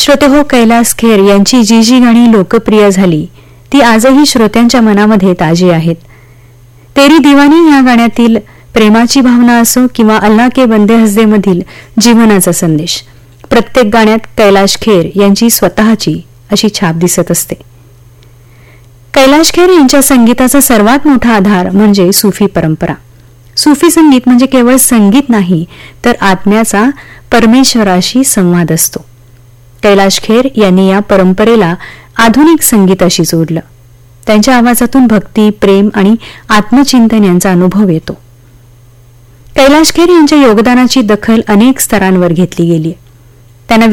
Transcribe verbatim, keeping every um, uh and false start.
श्रोते हो, कैलास खेर यांची जी जी गाणी लोकप्रिय झाली ती आजही श्रोत्यांच्या मनामध्ये ताजी आहेत. तेरी दिवानी या गाण्यातील प्रेमाची भावना असो किंवा अल्लाह के बंदे हसदे मधील जीवनाचा संदेश, प्रत्येक गाण्यात कैलाश खेर यांची स्वतःची अशी छाप दिसत असते. कैलाश खेर यांच्या संगीताचा सर्वात मोठा आधार म्हणजे सूफी परंपरा. सूफी संगीत म्हणजे केवळ संगीत नाही, तर आत्म्याचा परमेश्वराशी संवाद असतो. कैलाश खेर यांनी या परंपरेला आधुनिक संगीताशी जोडलं. त्यांच्या आवाजातून भक्ती, प्रेम आणि आत्मचिंतन यांचा अनुभव येतो. कैलाश खेर यांच्या योगदानाची दखल अनेक स्तरांवर घेतली गेली.